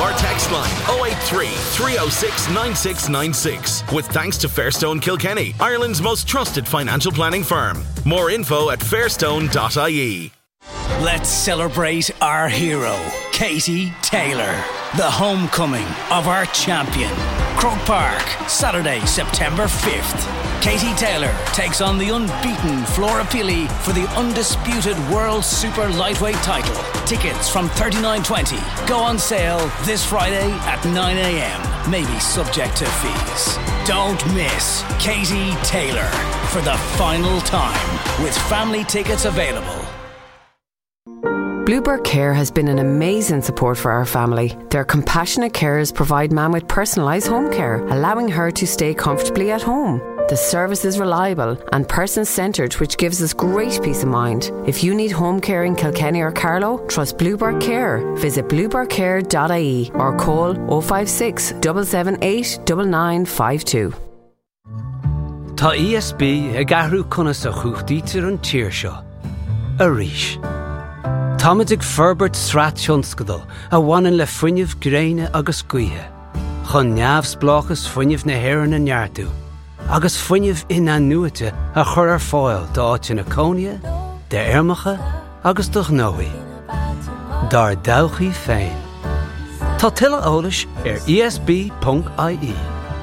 or text line 083 306 9696. With thanks to Fairstone Kilkenny, Ireland's most trusted financial planning firm. More info at fairstone.ie. Let's celebrate our hero, Katie Taylor, the homecoming of our champion. Croke Park, Saturday, September 5th. Katie Taylor takes on the unbeaten Flora Pili for the undisputed World Super Lightweight title. Tickets from $39.20 go on sale this Friday at 9 a.m. Maybe subject to fees. Don't miss Katie Taylor for the final time, with family tickets available. Bluebird Care has been an amazing support for our family. Their compassionate carers provide Mam with personalised home care, allowing her to stay comfortably at home. The service is reliable and person-centred, which gives us great peace of mind. If you need home care in Kilkenny or Carlow, trust Bluebird Care. Visit bluebirdcare.ie or call 056 778 9952. Tá ESB ag ahrú conna sa chuachtaítear an tír seo. A rís. Táimeadh Ferbert Srat Sionscadal a bhaineann le fuinneamh gréine agus cuithe. Chun neamhs blachas fuinneamh na hÉireann an neartú. Agus fuinneamh in an nuaite a chur ar fáil d'áit na Cónia, de Airmacha agus do Gnóí. Dar dowchaí féin. Tá tuilleadh eolais esb.ie.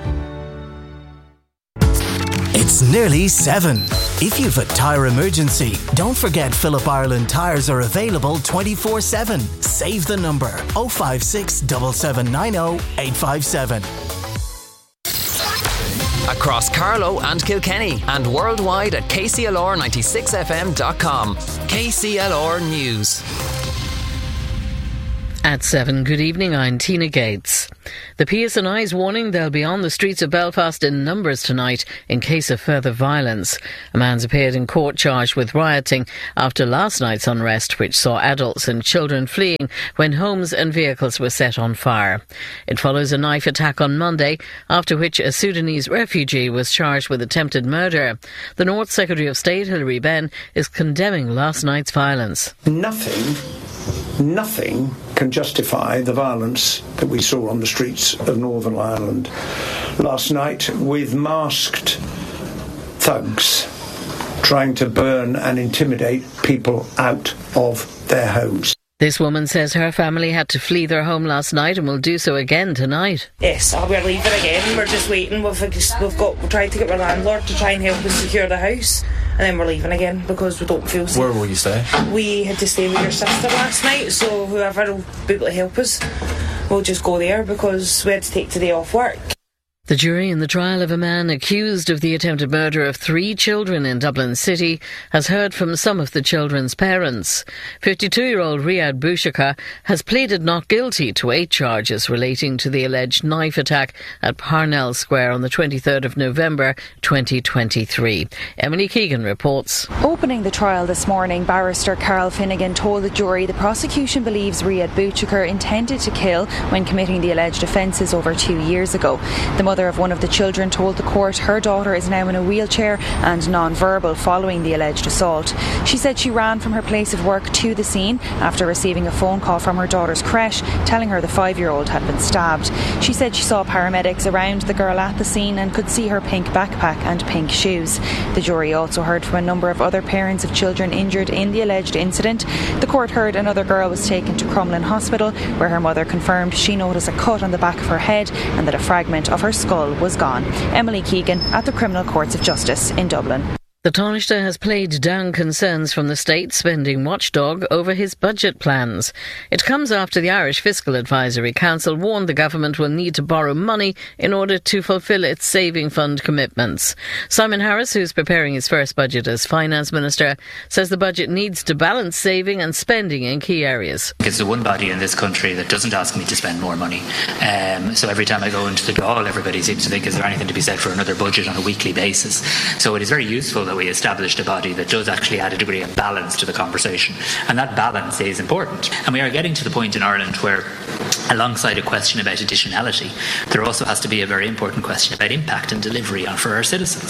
It's nearly 7. If you've a tyre emergency, don't forget Phillip Ireland tyres are available 24/7. Save the number 056 7790 857. Across Carlow and Kilkenny and worldwide at kclr96fm.com. KCLR News. At 7, good evening, I'm Tina Gates. The PSNI is warning they'll be on the streets of Belfast in numbers tonight in case of further violence. A man's appeared in court charged with rioting after last night's unrest, which saw adults and children fleeing when homes and vehicles were set on fire. It follows a knife attack on Monday, after which a Sudanese refugee was charged with attempted murder. The North Secretary of State, Hilary Benn, is condemning last night's violence. Nothing can justify the violence that we saw on the streets of Northern Ireland last night, with masked thugs trying to burn and intimidate people out of their homes. This woman says her family had to flee their home last night and will do so again tonight. Yes, we're leaving again. We're just waiting. We've tried to get our landlord to try and help us secure the house, and then we're leaving again because we don't feel safe. Where will you stay? We had to stay with your sister last night, so whoever will be able to help us, we'll just go there because we had to take today off work. The jury in the trial of a man accused of the attempted murder of 3 children in Dublin City has heard from some of the children's parents. 52-year-old Riyad Bouchaka has pleaded not guilty to 8 charges relating to the alleged knife attack at Parnell Square on the 23rd of November 2023. Emily Keegan reports. Opening the trial this morning, barrister Carl Finnegan told the jury the prosecution believes Riyad Bouchaka intended to kill when committing the alleged offences over 2 years ago. The mother of one of the children told the court her daughter is now in a wheelchair and non-verbal following the alleged assault. She said she ran from her place of work to the scene after receiving a phone call from her daughter's creche telling her the 5-year-old had been stabbed. She said she saw paramedics around the girl at the scene and could see her pink backpack and pink shoes. The jury also heard from a number of other parents of children injured in the alleged incident. The court heard another girl was taken to Crumlin Hospital, where her mother confirmed she noticed a cut on the back of her head and that a fragment of her skull was gone. Emily Keegan at the Criminal Courts of Justice in Dublin. The Taoiseach has played down concerns from the state spending watchdog over his budget plans. It comes after the Irish Fiscal Advisory Council warned the government will need to borrow money in order to fulfil its saving fund commitments. Simon Harris, who's preparing his first budget as Finance Minister, says the budget needs to balance saving and spending in key areas. It's the one body in this country that doesn't ask me to spend more money. So every time I go into the Dáil, everybody seems to think, is there anything to be said for another budget on a weekly basis? So it is very useful that we established a body that does actually add a degree of balance to the conversation, and that balance is important. And we are getting to the point in Ireland where, alongside a question about additionality, there also has to be a very important question about impact and delivery for our citizens.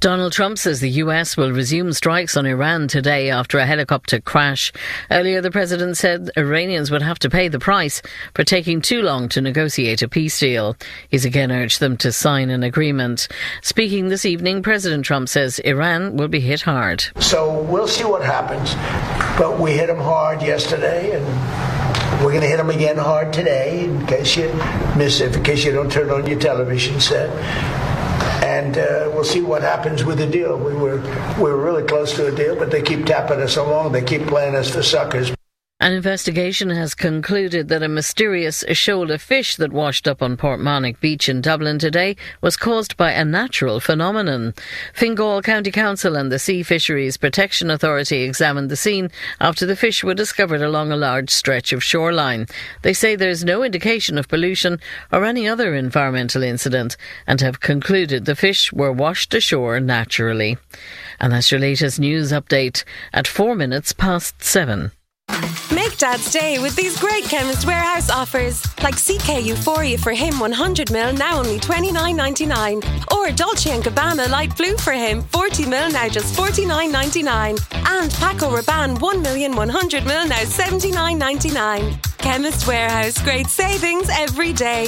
Donald Trump says the US will resume strikes on Iran today after a helicopter crash. Earlier, the president said Iranians would have to pay the price for taking too long to negotiate a peace deal. He's again urged them to sign an agreement. Speaking this evening, President Trump says Iran will be hit hard. So we'll see what happens. But we hit them hard yesterday, and we're going to hit them again hard today, in case you miss it, in case you don't turn on your television set. And we'll see what happens with the deal. We were really close to a deal, but they keep tapping us along. They keep playing us for suckers. An investigation has concluded that a mysterious shoulder fish that washed up on Portmarnock Beach in Dublin today was caused by a natural phenomenon. Fingal County Council and the Sea Fisheries Protection Authority examined the scene after the fish were discovered along a large stretch of shoreline. They say there is no indication of pollution or any other environmental incident and have concluded the fish were washed ashore naturally. And that's your latest news update at 7:04. Make Dad's day with these great Chemist Warehouse offers, like CK Euphoria for him 100ml now only $29.99, or Dolce & Gabbana Light Blue for him 40ml now just $49.99, and Paco Rabanne 1,000,000 100ml now $79.99. Chemist Warehouse, great savings every day.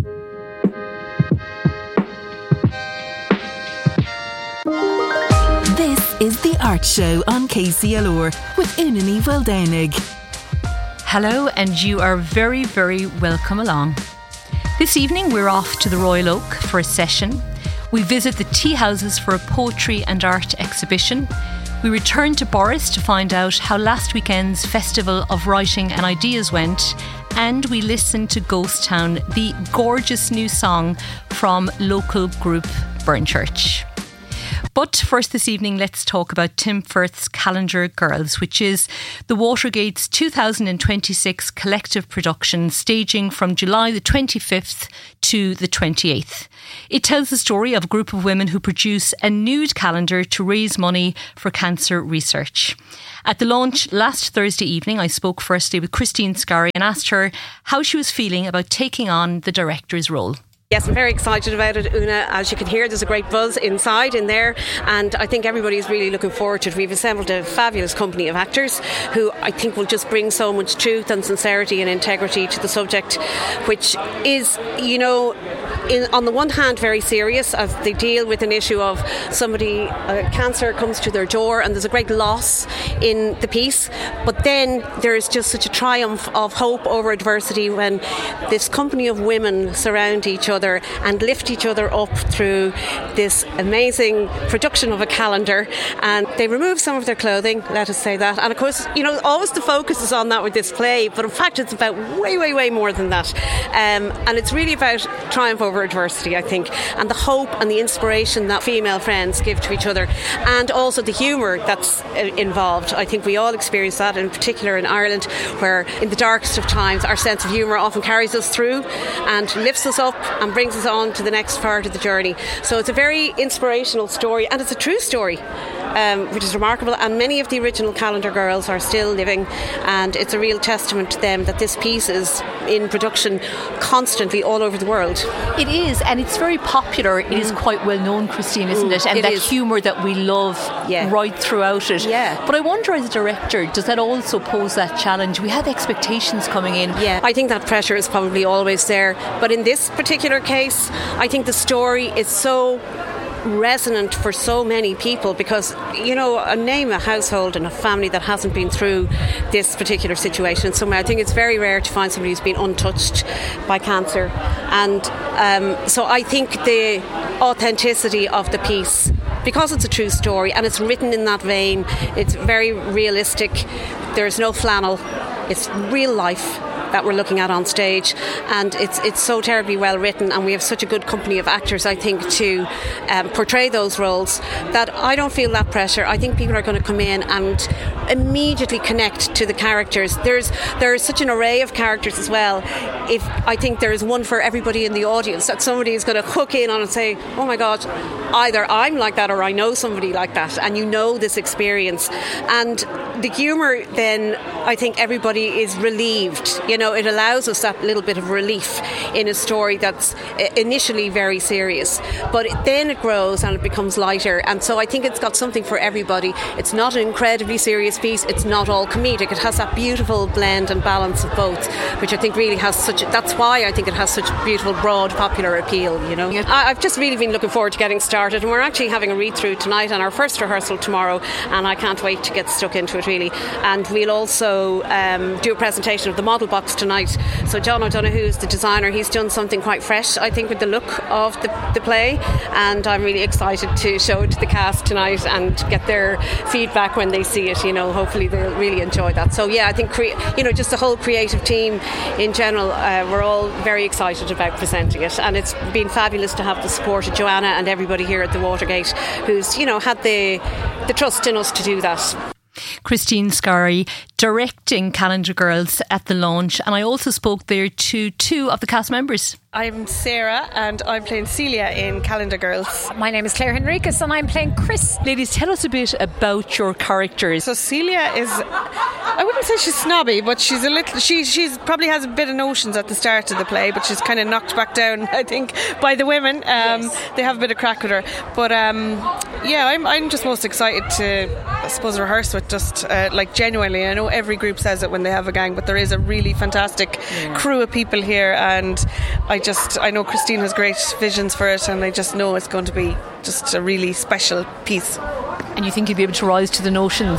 This is The Art Show on KCLR with Unani Weldenig. Hello, and you are very, very welcome along. This evening we're off to the Royal Oak for a session. We visit the tea houses for a poetry and art exhibition. We return to Boris to find out how last weekend's Festival of Writing and Ideas went. And we listen to Ghost Town, the gorgeous new song from local group Burnchurch. But first this evening, let's talk about Tim Firth's Calendar Girls, which is the Watergate's 2026 collective production, staging from July the 25th to the 28th. It tells the story of a group of women who produce a nude calendar to raise money for cancer research. At the launch last Thursday evening, I spoke firstly with Christine Scarry and asked her how she was feeling about taking on the director's role. Yes, I'm very excited about it, Una. As you can hear, there's a great buzz inside in there, and I think everybody's really looking forward to it. We've assembled a fabulous company of actors who I think will just bring so much truth and sincerity and integrity to the subject, which is, you know, on the one hand very serious as they deal with an issue of somebody, cancer comes to their door and there's a great loss in the piece, but then there's just such a triumph of hope over adversity when this company of women surround each other and lift each other up through this amazing production of a calendar, and they remove some of their clothing, let us say that, and of course, you know, always the focus is on that with this play, but in fact it's about way more than that, and it's really about triumph over adversity, I think, and the hope and the inspiration that female friends give to each other, and also the humour that's involved. I think we all experience that, in particular in Ireland, where in the darkest of times our sense of humour often carries us through and lifts us up and brings us on to the next part of the journey. So it's a very inspirational story, and it's a true story, which is remarkable, and many of the original Calendar Girls are still living, and it's a real testament to them that this piece is in production constantly all over the world. It is, and it's very popular. It is quite well known, Christine, isn't it? And that humour that we love right throughout it. Yeah. But I wonder, as a director, does that also pose that challenge? We have expectations coming in. Yeah, I think that pressure is probably always there, but in this particular case, I think the story is so resonant for so many people because, you know, name a household and a family that hasn't been through this particular situation. So I think it's very rare to find somebody who's been untouched by cancer, and so I think the authenticity of the piece, because it's a true story and it's written in that vein, it's very realistic, there's no flannel, it's real life that we're looking at on stage, and it's so terribly well written, and we have such a good company of actors, I think, to portray those roles, that I don't feel that pressure. I think people are going to come in and immediately connect to the characters. There's such an array of characters as well. I think there is one for everybody in the audience that somebody is going to hook in on and say, oh my God, either I'm like that or I know somebody like that, and you know this experience. And the humour, then I think everybody is relieved. You know, it allows us that little bit of relief in a story that's initially very serious, but then it grows and it becomes lighter, and so I think it's got something for everybody. It's not an incredibly serious piece, it's not all comedic, it has that beautiful blend and balance of both, which I think really has that's why I think it has such beautiful broad popular appeal, you know. I've just really been looking forward to getting started, and we're actually having a read through tonight and our first rehearsal tomorrow, and I can't wait to get stuck into it really. And we'll also do a presentation of the model box tonight. So John O'Donoghue is the designer. He's done something quite fresh, I think, with the look of the play, and I'm really excited to show it to the cast tonight and get their feedback when they see it. You know, hopefully they'll really enjoy that. So yeah, I think just the whole creative team in general, we're all very excited about presenting it, and it's been fabulous to have the support of Joanna and everybody here at the Watergate who's, you know, had the trust in us to do that. Christine Scarry directing Calendar Girls at the launch, and I also spoke there to two of the cast members. I'm Sarah and I'm playing Celia in Calendar Girls. My name is Claire Henriquez and I'm playing Chris. Ladies, tell us a bit about your characters. So Celia is, I wouldn't say she's snobby, but she's a little, she's probably has a bit of notions at the start of the play, but she's kind of knocked back down, I think, by the women. Yes. They have a bit of crack with her. But yeah, I'm just most excited to, I suppose, rehearse with just like genuinely. I know every group says it when they have a gang, but there is a really fantastic crew of people here, and I know Christine has great visions for it, and I just know it's going to be just a really special piece. And you think you'll be able to rise to the notions?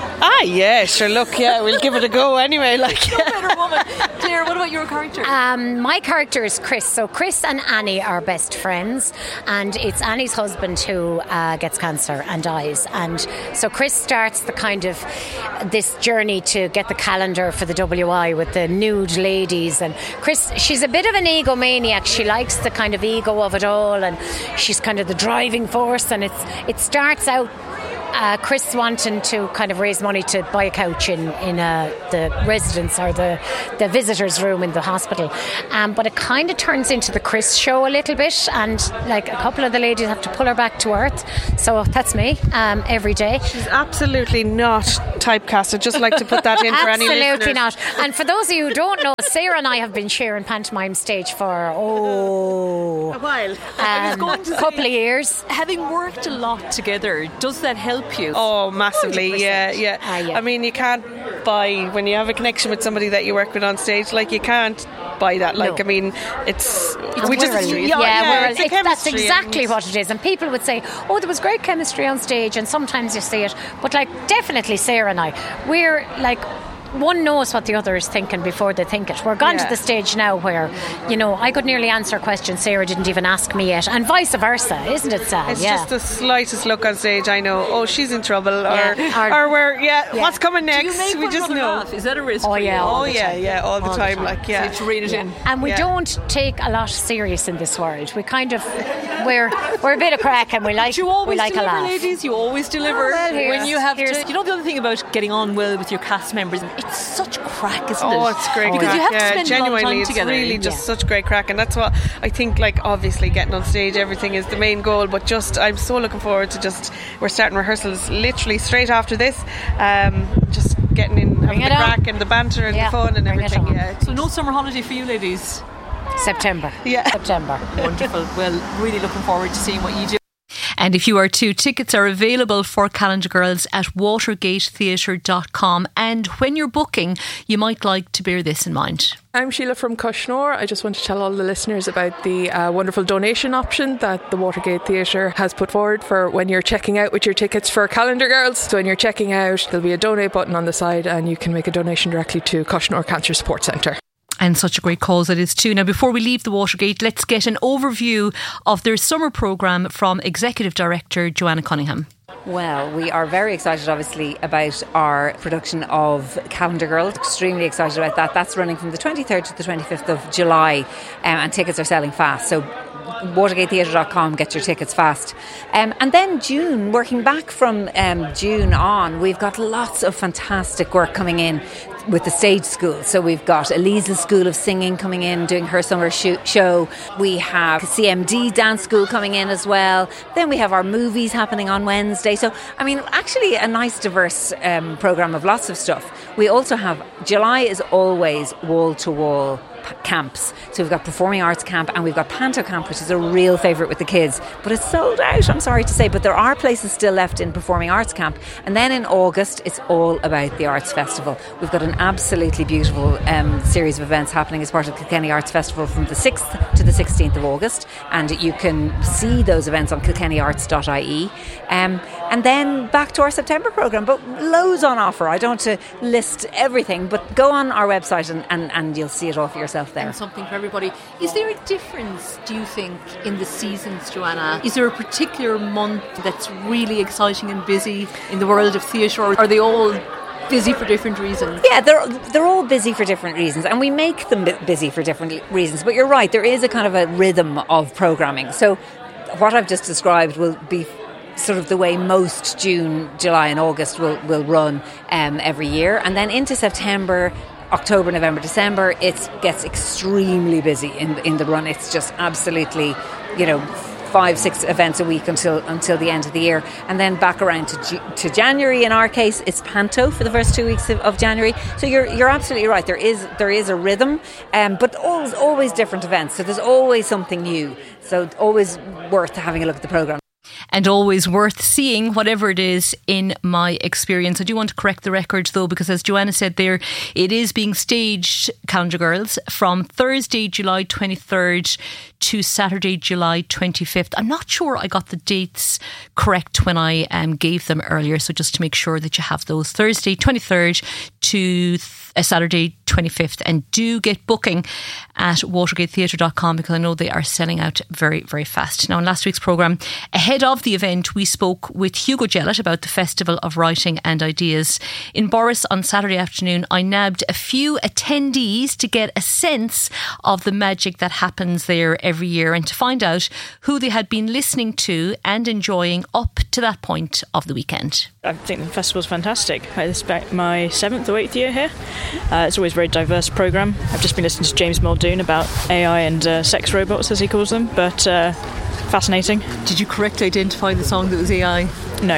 Yeah, sure, look, yeah, we'll give it a go anyway. Like, no better woman. Claire, what about your character? My character is Chris. So Chris and Annie are best friends, and it's Annie's husband who gets cancer and dies. And so Chris starts the kind of this journey to get the calendar for the WI with the nude ladies. And Chris, she's a bit of an egomaniac. She likes the kind of ego of it all, and she's kind of the driving force. And it starts out Chris wanting to kind of raise money to buy a couch in the residence or the visitors room in the hospital, but it kind of turns into the Chris show a little bit, and like a couple of the ladies have to pull her back to earth. So that's me every day. She's absolutely not typecast. I'd just like to put that in for any listeners. Absolutely not. And for those of you who don't know, Sarah and I have been sharing pantomime stage for a while, a couple of years. Having worked a lot together, does that help you? Oh, massively. Yeah. I mean, you can't buy, when you have a connection with somebody that you work with on stage, like, you can't buy that. Like, no. I mean, it's chemistry. That's exactly what it is. And people would say, oh, there was great chemistry on stage, and sometimes you see it, but like, definitely Sarah and I, we're like, one knows what the other is thinking before they think it. We're gone to the stage now where, you know, I could nearly answer a question Sarah didn't even ask me yet, and vice versa. Isn't it sad? It's just the slightest look on stage, I know, oh, she's in trouble, or we're what's coming next. We just know. Laugh? Is that a risk? Oh for you? Yeah, all the time. Like, yeah. So to rein it in. And we don't take a lot serious in this world. We kind of we're a bit of crack, and we like a laugh. Ladies, you always deliver. When you have to. You know, the other thing about getting on well with your cast members, it's such crack, isn't it? Oh, it's great because crack. You have to spend a lot of time it's together. Really just such great crack, and that's what I think. Like, obviously getting on stage, everything is the main goal, but just I'm so looking forward to we're starting rehearsals literally straight after this, just getting in, having the crack and the banter and the fun and everything. So no summer holiday for you ladies? September. Wonderful. Well, really looking forward to seeing what you do. And if you are too, tickets are available for Calendar Girls at watergatetheatre.com. And when you're booking, you might like to bear this in mind. I'm Sheila from Cushnor. I just want to tell all the listeners about the wonderful donation option that the Watergate Theatre has put forward for when you're checking out with your tickets for Calendar Girls. So when you're checking out, there'll be a donate button on the side, and you can make a donation directly to Cushnor Cancer Support Centre. And such a great cause it is too. Now, before we leave the Watergate, let's get an overview of their summer programme from Executive Director Joanna Cunningham. Well, we are very excited, obviously, about our production of Calendar Girls. Extremely excited about that. That's running from the 23rd to the 25th of July, and tickets are selling fast. So watergatetheatre.com, get your tickets fast. And then June, working back from June on, we've got lots of fantastic work coming in. with the stage school. So we've got Elisa's School of Singing coming in, doing her summer show. We have CMD Dance School coming in as well. Then we have our movies happening on Wednesday. So, I mean, actually a nice diverse programme of lots of stuff. We also have, July is always wall-to-wall camps. So we've got Performing Arts Camp and we've got Panto Camp, which is a real favourite with the kids, but it's sold out, I'm sorry to say, but there are places still left in Performing Arts Camp. And then in August it's all about the Arts Festival. We've got an absolutely beautiful series of events happening as part of Kilkenny Arts Festival from the 6th to the 16th of August, and you can see those events on kilkennyarts.ie. And then back to our September programme, but loads on offer. I don't want to list everything, but go on our website and you'll see it all for yourself there. And something for everybody. Is there a difference, do you think, in the seasons, Joanna? Is there a particular month that's really exciting and busy in the world of theatre, or are they all busy for different reasons? Yeah, they're all busy for different reasons, and we make them busy for different reasons. But you're right, there is a kind of a rhythm of programming. So what I've just described will be sort of the way most June, July and August will run every year. And then into September, October, November, December, it gets extremely busy in the run. It's just absolutely, 5-6 events a week until the end of the year, and then back around to January. In our case, it's Panto for the first 2 weeks of January. So you're absolutely right. There is a rhythm, but always different events. So there's always something new. So always worth having a look at the programme. And always worth seeing, whatever it is, in my experience. I do want to correct the record though, because as Joanna said there, it is being staged, Calendar Girls, from Thursday, July 23rd to Saturday, July 25th. I'm not sure I got the dates correct when I gave them earlier, so just to make sure that you have those, Thursday 23rd to Saturday 25th, and do get booking at watergatetheatre.com, because I know they are selling out very, very fast. Now, in last week's programme, ahead of the event, we spoke with Hugo Gellett about the Festival of Writing and Ideas. In Boris on Saturday afternoon, I nabbed a few attendees to get a sense of the magic that happens there every year, and to find out who they had been listening to and enjoying up to that point of the weekend. I think the festival's fantastic. This is my 7th or 8th year here. It's always a very diverse programme. I've just been listening to James Muldoon about AI and sex robots, as he calls them, but fascinating. Did you correctly identify the song that was AI? No,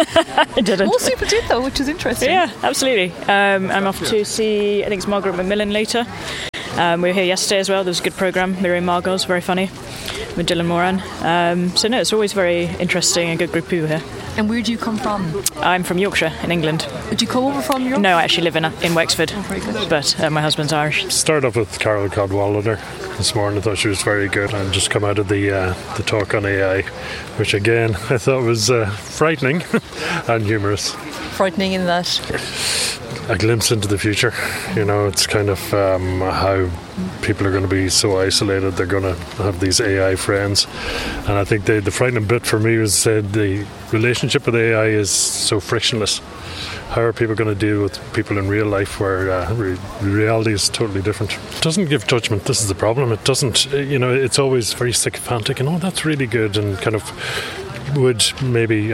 I didn't. Most people did though, which is interesting. Yeah, absolutely. I'm off to see, I think it's Margaret Macmillan later. We were here yesterday as well. There was a good programme. Miriam Margot's very funny, with Dylan Moran. So no, it's always very interesting and good group of people here. And where do you come from? I'm from Yorkshire in England. Did you come over from Yorkshire? No, I actually live in Wexford. Oh, very good. But my husband's Irish. Started off with Carol Cadwallader this morning. I thought she was very good, and just come out of the talk on AI, which again I thought was frightening and humorous. Frightening in that? A glimpse into the future. It's kind of how people are going to be so isolated. They're going to have these AI friends, and I think the frightening bit for me was the relationship with AI is so frictionless. How are people going to deal with people in real life where reality is totally different? It doesn't give judgment. This is the problem. It doesn't, it's always very sycophantic and that's really good, and kind of would maybe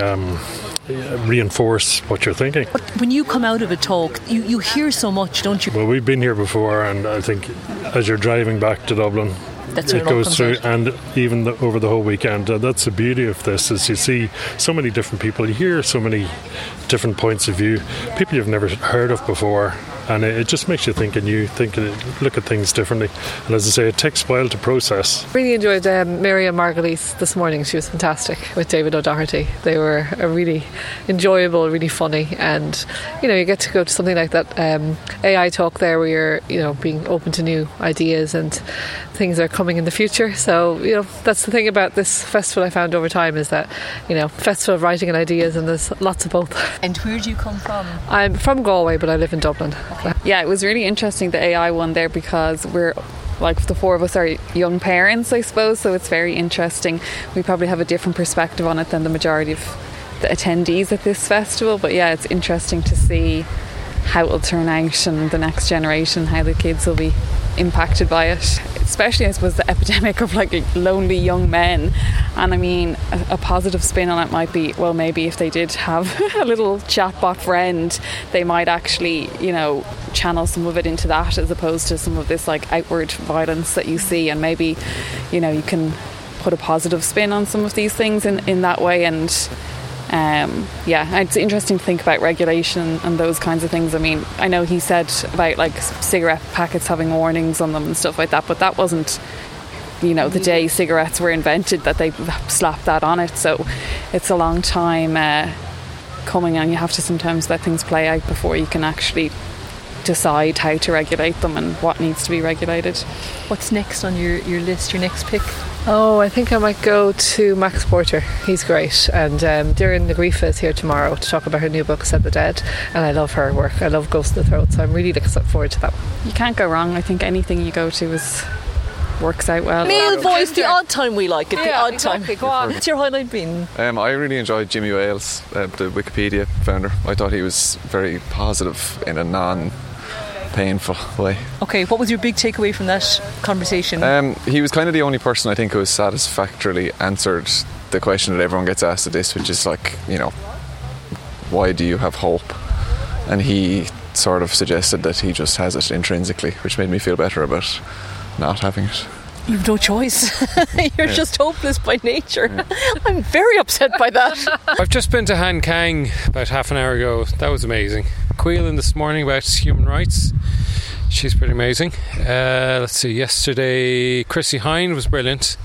reinforce what you're thinking. But when you come out of a talk, you hear so much, don't you? Well, we've been here before, and I think as you're driving back to Dublin, it goes through, and even over the whole weekend. That's the beauty of this, is you see so many different people, you hear so many different points of view, people you've never heard of before, and it just makes you think, and you look at things differently. And as I say, it takes a while to process. Really enjoyed Miriam Margolyes this morning. She was fantastic with David O'Doherty. They were really enjoyable, really funny, and you get to go to something like that AI talk there, where you're being open to new ideas and things that are coming in the future. So that's the thing about this festival I found over time, is that festival of writing and ideas, and there's lots of both. And where do you come from? I'm from Galway, but I live in Dublin. Yeah, it was really interesting, the AI one there, because we're the four of us are young parents, I suppose, so it's very interesting. We probably have a different perspective on it than the majority of the attendees at this festival, but yeah, it's interesting to see how it will turn out, and the next generation, how the kids will be impacted by it, especially I suppose the epidemic of like lonely young men. And I mean, a positive spin on it might be, well, maybe if they did have a little chatbot friend, they might actually, you know, channel some of it into that as opposed to some of this like outward violence that you see. And maybe, you know, you can put a positive spin on some of these things in that way. And it's interesting to think about regulation and those kinds of things. I mean, I know he said about like cigarette packets having warnings on them and stuff like that, but that wasn't, you know, the day cigarettes were invented that they slapped that on it. So it's a long time coming, and you have to sometimes let things play out before you can actually decide how to regulate them and what needs to be regulated. What's next on your list, your next pick? Oh, I think I might go to Max Porter. He's great. And Doireann Ní Ghríofa is here tomorrow to talk about her new book, Set the Dead. And I love her work. I love Ghost in the Throat, so I'm really looking forward to that one. You can't go wrong. I think anything you go to works out well. Neil Boyce, the odd time we like it. The odd time. Go on. What's your highlight been? I really enjoyed Jimmy Wales, the Wikipedia founder. I thought he was very positive in a non-painful way. Okay, what was your big takeaway from that conversation? He was kind of the only person I think who satisfactorily answered the question that everyone gets asked at this, which is like, you know, why do you have hope? And he sort of suggested that he just has it intrinsically, which made me feel better about not having it. You've no choice. You're just hopeless by nature. I'm very upset by that. I've just been to Han Kang about half an hour ago. That was amazing. Quailin this morning about human rights. She's pretty amazing. Let's see, yesterday Chrissie Hynde was brilliant.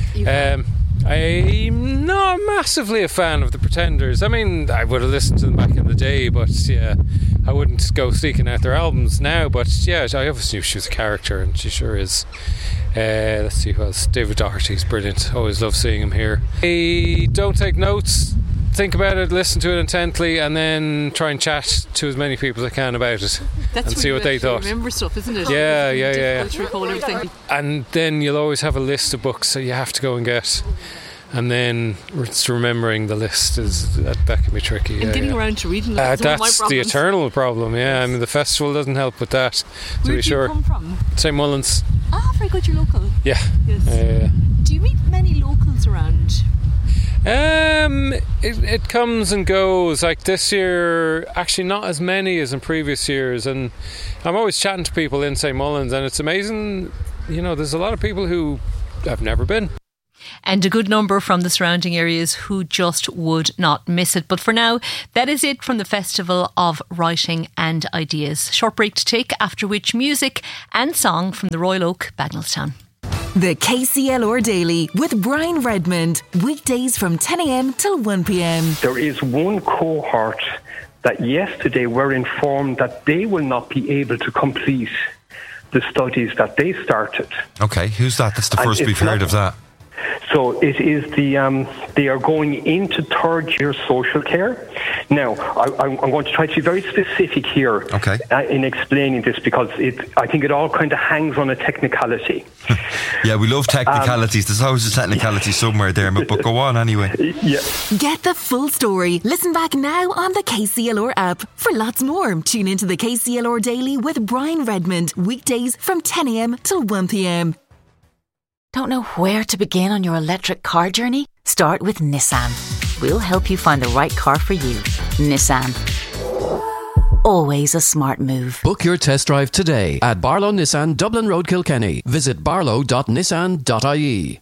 I'm not massively a fan of the Pretenders. I mean, I would have listened to them back in the day, but yeah, I wouldn't go seeking out their albums now. But yeah, I obviously knew she was a character, and she sure is. Let's see who else. David Doherty's brilliant. Always love seeing him here. Don't take notes. Think about it, listen to it intently, and then try and chat to as many people as I can about it. That's and see what they thought. Remember stuff, isn't it? Yeah. To recall everything. And then you'll always have a list of books that you have to go and get. And then remembering the list that can be tricky. And getting around to reading them. That's the eternal problem. Yeah, I mean the festival doesn't help with that. Where do you come from? St. Mullins. Ah, very good. You're local. Yeah. Yes. Do you meet many locals around? It comes and goes. Like this year, actually not as many as in previous years. And I'm always chatting to people in St. Mullins, and it's amazing. You know, there's a lot of people who have never been. And a good number from the surrounding areas who just would not miss it. But for now, that is it from the Festival of Writing and Ideas. Short break to take, after which music and song from the Royal Oak, Bagnallstown. The KCLR Daily with Brian Redmond. Weekdays from 10 a.m. till 1 p.m. There is one cohort that yesterday were informed that they will not be able to complete the studies that they started. Okay, who's that? That's the first we've heard of that. So it is they are going into third year social care. Now, I'm going to try to be very specific here in explaining this, because I think it all kind of hangs on a technicality. Yeah, we love technicalities. There's always a technicality somewhere there, but go on anyway. Yeah. Get the full story. Listen back now on the KCLR app. For lots more, tune into the KCLR Daily with Brian Redmond, weekdays from 10 a.m. till 1 p.m. Don't know where to begin on your electric car journey? Start with Nissan. We'll help you find the right car for you. Nissan. Always a smart move. Book your test drive today at Barlow Nissan, Dublin Road, Kilkenny. Visit barlow.nissan.ie.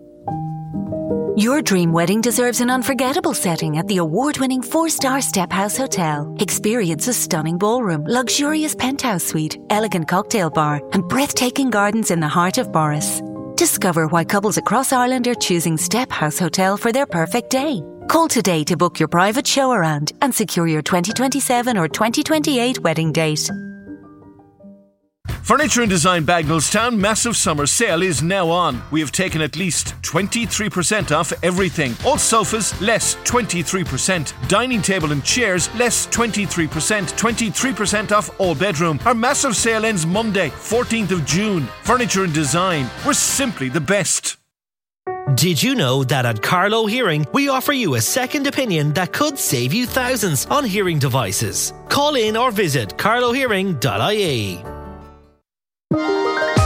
Your dream wedding deserves an unforgettable setting at the award-winning 4-star Step House Hotel. Experience a stunning ballroom, luxurious penthouse suite, elegant cocktail bar, and breathtaking gardens in the heart of Borris. Discover why couples across Ireland are choosing Step House Hotel for their perfect day. Call today to book your private show around and secure your 2027 or 2028 wedding date. Furniture and Design Bagnallstown massive summer sale is now on. We have taken at least 23% off everything. All sofas, less 23%. Dining table and chairs, less 23%. 23% off all bedroom. Our massive sale ends Monday, 14th of June. Furniture and Design. We're simply the best. Did you know that at Carlow Hearing, we offer you a second opinion that could save you thousands on hearing devices? Call in or visit carlowhearing.ie.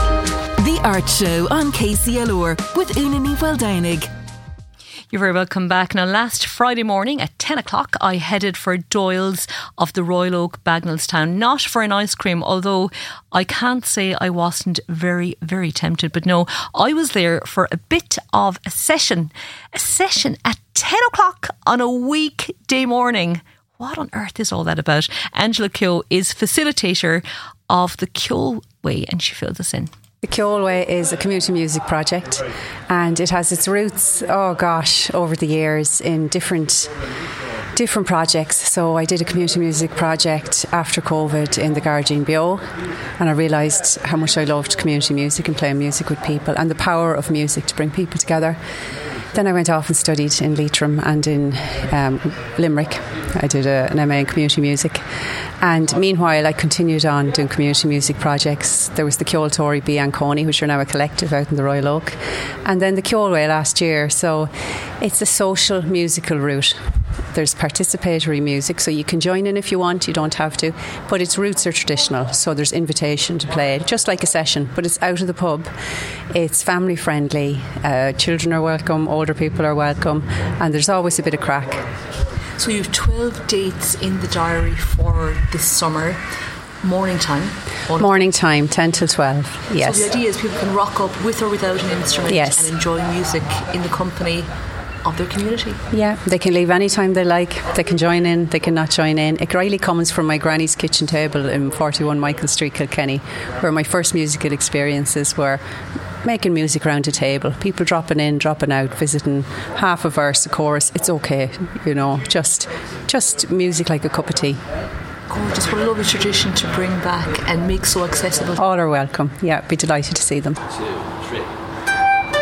Art Show on KCLR with Una Ní-Bhfuil-Downig. You're very welcome back. Now, last Friday morning at 10 o'clock, I headed for Doyle's of the Royal Oak, Bagnallstown. Not for an ice cream, although I can't say I wasn't very, very tempted. But no, I was there for a bit of a session at 10 o'clock on a weekday morning. What on earth is all that about? Angela Keogh is facilitator of the Keogh Way, and she filled us in. The Keogh Way is a community music project, and it has its roots, over the years in different projects. So I did a community music project after COVID in the Gargine Bio, and I realised how much I loved community music and playing music with people and the power of music to bring people together. Then I went off and studied in Leitrim and in Limerick. I did an MA in community music. And meanwhile, I continued on doing community music projects. There was the Keogh Tory Bí Anconi, which are now a collective out in the Royal Oak. And then the Keogh Way last year. So it's a social musical route. There's participatory music, so you can join in if you want, you don't have to. But its roots are traditional, so there's invitation to play, just like a session, but it's out of the pub. It's family friendly. Children are welcome, older people are welcome, and there's always a bit of crack. So you have 12 dates in the diary for this summer. Morning time? Morning time, 10 till 12, yes. So the idea is people can rock up with or without an instrument and enjoy music in the company of their community. Yeah, they can leave any time they like. They can join in, they can not join in. It really comes from my granny's kitchen table in 41 Michael Street, Kilkenny, where my first musical experiences were making music around a table. People dropping in, dropping out, visiting, half a verse, a chorus. It's okay, just music like a cup of tea. Gorgeous, what a lovely tradition to bring back and make so accessible. All are welcome. Yeah, be delighted to see them. 2, 3.